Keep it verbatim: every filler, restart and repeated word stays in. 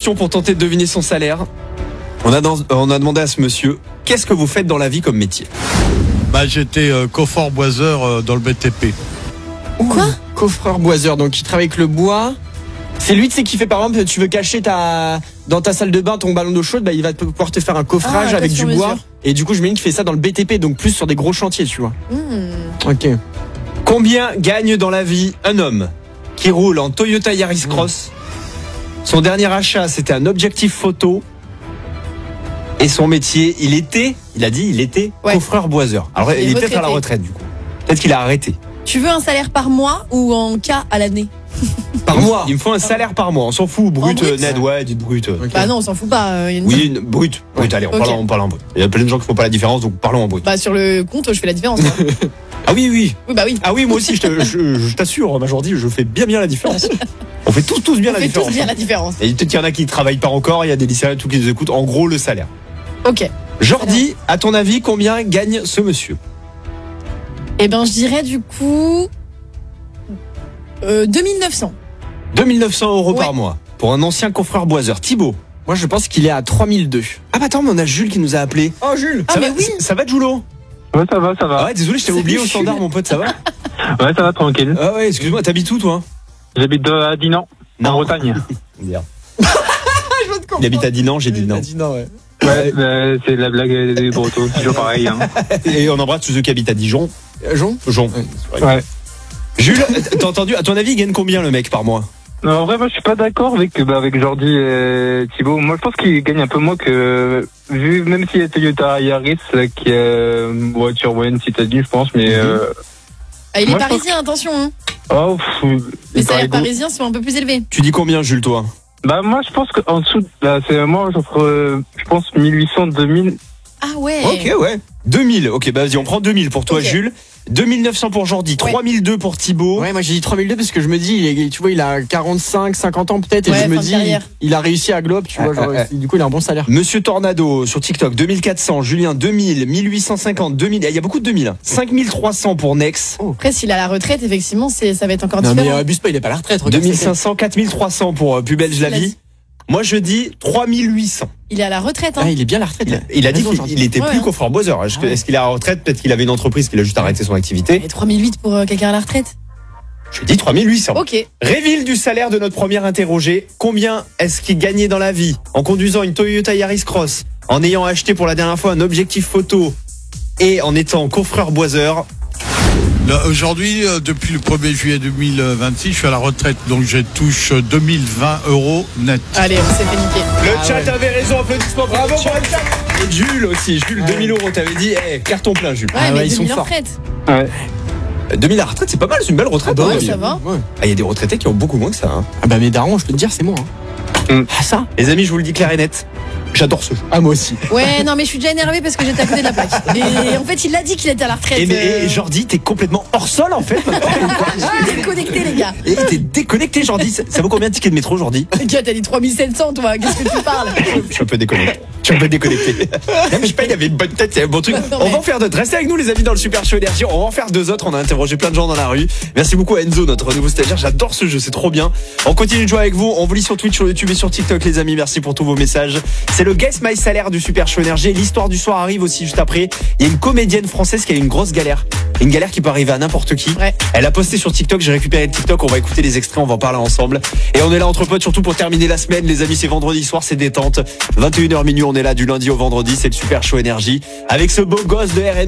question pour tenter de deviner son salaire. On a, dans, on a demandé à ce monsieur, qu'est-ce que vous faites dans la vie comme métier? Bah, j'étais euh, coffreur-boiseur euh, dans le B T P. Quoi? Coffreur-boiseur, donc il travaille avec le bois. C'est lui, tu sais, qui fait par exemple, tu veux cacher ta dans ta salle de bain ton ballon d'eau chaude, bah il va pouvoir te faire un coffrage Ah, avec du sur bois. mesure. Et du coup, je me dis qu'il fait ça dans le B T P, donc plus sur des gros chantiers, tu vois. Mmh. Ok. Combien gagne dans la vie un homme qui roule en Toyota Yaris Cross? Son dernier achat, c'était un objectif photo. Et son métier, il était, il a dit, il était Ouais. coffreur-boiseur. Alors, Il il est est peut-être à la retraité. retraite, du coup. Peut-être qu'il a arrêté. Tu veux un salaire par mois ou en cas à l'année? Par mois. Il me faut un salaire par mois. On s'en fout. Brut, En brut euh, net, ouais, dites brut. euh. Ok. Bah non, on s'en fout pas. euh, y a une- Oui, une- brut. Brut, allez, on, Ok. parle, on parle en brut. Il y a plein de gens qui font pas la différence, donc parlons en brut. Bah sur le compte, je fais la différence. hein. Ah oui, oui. Oui, bah oui. Ah oui, moi aussi, je, te- je, je t'assure, Majordi, je fais bien bien la différence. On fait tous, tous bien On la fait différence. tous bien la différence. Et peut-être qu'il y en a qui ne travaillent pas encore, il y a des lycéens et tout qui nous écoutent. En gros, le salaire. Ok. Jordi, à ton avis, combien gagne ce monsieur? Eh ben, je dirais du coup euh, deux mille neuf cents. deux mille neuf cents euros Ouais. par mois. Pour un ancien coffreur-boiseur. Thibaut. Moi, je pense qu'il est à trois mille deux. Ah bah attends, mais on a Jules qui nous a appelé. Oh, Jules. Ah ça, mais va, oui. ça va, Julo? Ouais, ça va, ça Ah va. ouais, désolé, je t'avais Salut, oublié au Jules. standard, mon pote, ça va? Ouais, ça va, tranquille. Ah ouais, excuse-moi, t'habites où, toi? J'habite à Dinan, en Bretagne. Merde. Il habite à Dinan, j'ai dit non. non, ouais. Ouais, bah, c'est la blague des Bretons, c'est toujours pareil. Hein. Et on embrasse tous ceux qui habitent à Dijon. Euh, Jean Jon. Ouais. Jules, t'as entendu? À ton avis, il gagne combien le mec par mois? Non, en vrai, moi, je suis pas d'accord avec, bah, avec Jordi et Thibaut. Moi, je pense qu'il gagne un peu moins que, vu, même s'il y a Toyota Yaris, là, qui est une voiture moyenne citadine, je pense, mais, euh, Ah, il est Moi, je pense parisien, attention. Hein. oh, pff, Les il salaires paraît parisiens sont un peu plus élevés. Tu dis combien, Jules, toi? Bah, moi, je pense qu'en dessous, là, c'est, moi, j'offre, euh, je pense, mille huit cents, deux mille. Ah ouais. Ok, ouais. deux mille. Ok, bah vas-y, on prend deux mille pour toi, Ok. Jules. deux mille neuf cents pour Jordi. Ouais. trois mille deux pour Thibaut. Ouais, moi j'ai dit trois mille deux parce que je me dis, il est, tu vois, il a quarante-cinq, cinquante ans peut-être, et Ouais, je me fin de dis, carrière. il, il a réussi à Globe, tu vois, genre, ouais. du coup, il a un bon salaire. Monsieur Tornado sur TikTok, deux mille quatre cents. Julien, deux mille. mille huit cent cinquante. deux mille. Il y a beaucoup de deux mille. cinq mille trois cents pour Nex. Après, s'il a la retraite, effectivement, c'est, ça va être encore Non, mais différent. euh, abuse pas, il est pas à la retraite. deux regarde, mille c'est- cinq cents. quatre mille trois cents pour euh, Plus belge la Il a vie. dit. Moi, je dis trois mille huit cents. Il est à la retraite. Hein. Ah, il est bien à la retraite. Il a, il a dit Raison, qu'il Jordi. il était Ouais, plus hein. coffreur-boiseur. Est-ce que- Ah ouais. est-ce qu'il est à la retraite? Peut-être qu'il avait une entreprise qu'il a juste arrêté son activité. Et trois mille huit pour euh, quelqu'un à la retraite. Je dis trois mille huit cents. Ok. Réville du salaire de notre première interrogée. Combien est-ce qu'il gagnait dans la vie en conduisant une Toyota Yaris Cross, en ayant acheté pour la dernière fois un objectif photo et en étant coffreur-boiseur? Là, aujourd'hui, euh, depuis le premier juillet deux mille vingt-six, je suis à la retraite, donc je touche euh, deux mille vingt euros net. Allez, on s'est fait niquer. Le Ah chat ouais. avait raison, applaudissements, bravo pour le chat. Et Jules aussi, Jules, Ouais. deux mille euros, t'avais dit, eh, carton plein, Jules. Ouais, Ah mais ouais, ils sont deux mille en forts. retraite. Ouais. deux mille à la retraite, c'est pas mal, c'est une belle retraite. Ah, hein, ouais, deux mille. ça va. Ouais. Ah, il y a des retraités qui ont beaucoup moins que ça. Hein. Ah bah mes darons, je peux te dire, c'est moi. Hein. Mm. Ah ça. Les amis, je vous le dis clair et net, j'adore ce jeu. Ah moi aussi. Ouais, non, mais je suis déjà énervé parce que j'étais à côté de la plaque. Et en fait, il a dit qu'il était à la retraite. Et, mais, euh, et Jordi, t'es complètement hors sol en fait. maintenant, ou quoi Je suis déconnecté, les gars. Et t'es déconnecté, Jordi. Ça, ça vaut combien de tickets de métro, Jordi? Gars, t'as dit trois mille sept cents, toi. Qu'est-ce que tu parles? Je suis un peu déconnecté. Je suis un peu déconnecté. Non, mais je sais pas, il avait une bonne tête, c'est un bon truc. Non, On mais- va en faire d'autres. Restez avec nous, les amis, dans le Super Show Énergie. On va en faire deux autres. On a interrogé plein de gens dans la rue. Merci beaucoup à Enzo, notre nouveau stagiaire. J'adore ce jeu, c'est trop bien. On continue de jouer avec vous. On vous lit sur Twitch, sur YouTube et sur TikTok, les amis. Merci pour tous vos messages. C'est le Guess My Salaire du Super Show Énergie. L'histoire du soir arrive aussi juste après. Il y a une comédienne française qui a eu une grosse galère. Une galère qui peut arriver à n'importe qui. Ouais. Elle a posté sur TikTok. J'ai récupéré le TikTok. On va écouter les extraits. On va en parler ensemble. Et on est là entre potes, surtout pour terminer la semaine. Les amis, c'est vendredi soir, c'est détente. vingt et une heures minuit, on est là du lundi au vendredi. C'est le Super Show Énergie. Avec ce beau gosse de R N